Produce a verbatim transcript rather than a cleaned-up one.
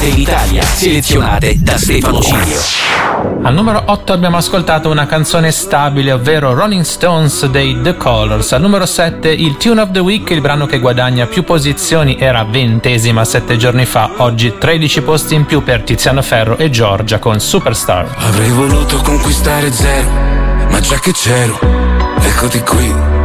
trovate in Italia, selezionate da Stefano Cilio. Al numero otto abbiamo ascoltato una canzone stabile, ovvero Rolling Stones dei The Colours. Al numero sette il Tune of the Week, il brano che guadagna più posizioni, era ventesima sette giorni fa, oggi tredici posti in più per Tiziano Ferro e Giorgia con Superstar. Avrei voluto conquistare zero, ma già che c'ero, eccoti qui.